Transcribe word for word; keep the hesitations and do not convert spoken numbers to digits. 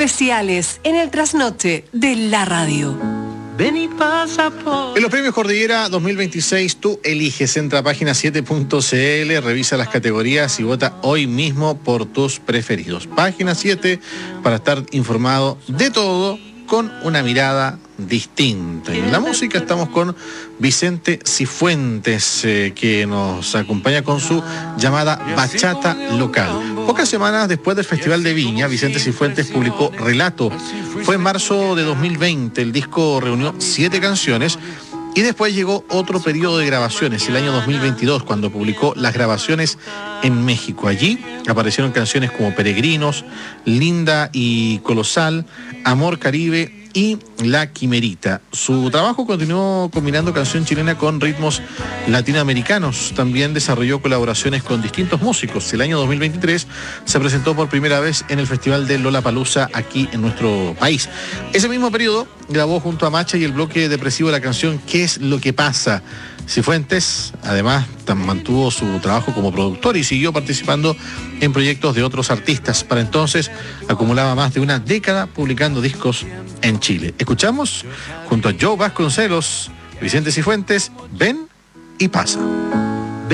especiales en el trasnoche de la radio. Ven y pasa por... En los premios Cordillera dos mil veintiséis, tú eliges. Entra a página siete punto c l, revisa las categorías y vota hoy mismo por tus preferidos. Página siete para estar informado de todo con una mirada distinta. Y en la música estamos con Vicente Cifuentes, eh, que nos acompaña con su llamada Bachata Local. Pocas semanas después del Festival de Viña, Vicente Cifuentes publicó Relato. Fue en marzo de dos mil veinte. El disco reunió siete canciones y después llegó otro periodo de grabaciones, el año dos mil veintidós, cuando publicó las grabaciones en México. Allí aparecieron canciones como Peregrinos, Linda y Colosal, Amor Caribe y La Quimerita. Su trabajo continuó combinando canción chilena con ritmos latinoamericanos. También desarrolló colaboraciones con distintos músicos. El año dos mil veintitrés se presentó por primera vez en el Festival de Lollapalooza aquí en nuestro país. Ese mismo periodo grabó junto a Macha y el bloque depresivo la canción ¿Qué es lo que pasa? Cifuentes, además, mantuvo su trabajo como productor y siguió participando en proyectos de otros artistas. Para entonces, acumulaba más de una década publicando discos en Chile. Escuchamos, junto a Joe Vasconcelos, Vicente Cifuentes, Ven y pasa.